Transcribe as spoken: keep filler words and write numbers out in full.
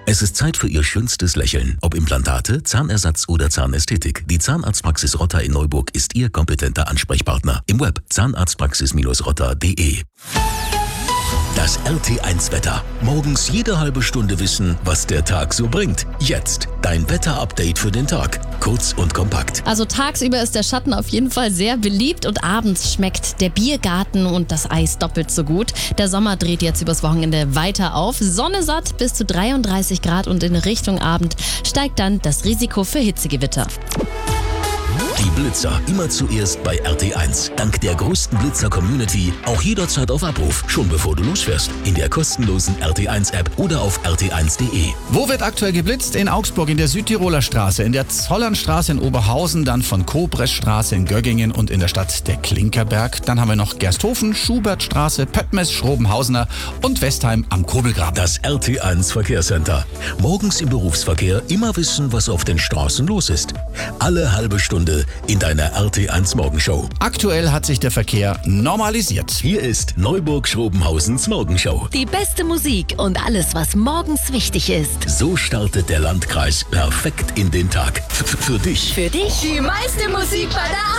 Es ist Zeit für Ihr schönstes Lächeln. Ob Implantate, Zahnersatz oder Zahnästhetik. Die Zahnarztpraxis Rotter in Neuburg ist Ihr kompetenter Ansprechpartner. Im Web zahnarztpraxis rotter punkt de. Das R T eins Wetter. Morgens jede halbe Stunde wissen, was der Tag so bringt. Jetzt dein Wetter-Update für den Tag. Kurz und kompakt. Also tagsüber ist der Schatten auf jeden Fall sehr beliebt und abends schmeckt der Biergarten und das Eis doppelt so gut. Der Sommer dreht jetzt übers Wochenende weiter auf. Sonne satt bis zu dreiunddreißig Grad und in Richtung Abend steigt dann das Risiko für Hitzegewitter. Die Blitzer immer zuerst bei R T eins. Dank der größten Blitzer-Community auch jederzeit auf Abruf, schon bevor du losfährst. In der kostenlosen R T eins App oder auf r t eins punkt de. Wo wird aktuell geblitzt? In Augsburg, in der Südtiroler Straße, in der Zollernstraße in Oberhausen, dann von Kobreschstraße in Göggingen und in der Stadt der Klinkerberg. Dann haben wir noch Gersthofen, Schubertstraße, Pöttmes, Schrobenhausener und Westheim am Kobelgraben. Das R T eins Verkehrscenter. Morgens im Berufsverkehr immer wissen, was auf den Straßen los ist. Alle halbe Stunde in deiner R T eins Morgenshow. Aktuell hat sich der Verkehr normalisiert. Hier ist Neuburg-Schrobenhausens Morgenshow. Die beste Musik und alles, was morgens wichtig ist. So startet der Landkreis perfekt in den Tag. F für dich. Für dich Die meiste Musik bei der